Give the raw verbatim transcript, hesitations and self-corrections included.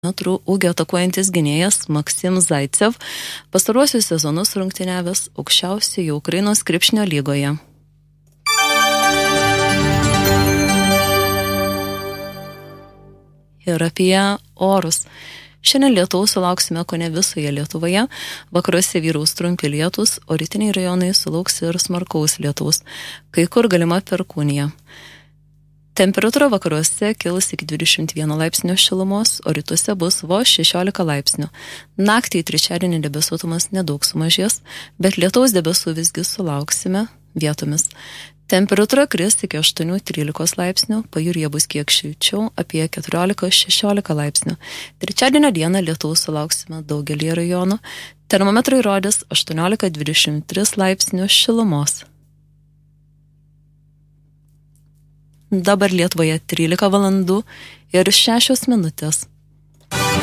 metrų ūgio atakuojantis gynėjas Maksim Zaicev pastaruosius sezonus rungtyniavęs aukščiausioje Ukrainos krepšinio lygoje. Ir apie orus. Šiandien lietaus sulauksime kone visoje Lietuvoje, vakaruose vyraus trumpi lietūs, o rytiniai rajonai sulauks ir smarkaus lietaus, kai kur galima perkūnija. Temperatūra vakaruose kils iki dvidešimt vieno laipsnio šilumos, o rytuose bus vos šešiolika laipsnių. Naktį į trečiadienį debesuotumas nedaug sumažės, bet lietaus debesų visgi sulauksime vietomis. Temperatūra kris iki aštuonių trylikos laipsnių, pajūryje bus kiek šilčiau, apie keturiolika šešiolika laipsnių. Trečiadienio dieną lietaus sulauksime daugelį rajonų, termometrai rodys aštuoniolika dvidešimt tris laipsnių šilumos. Dabar Lietuvoje trylika valandų ir šešios minutės.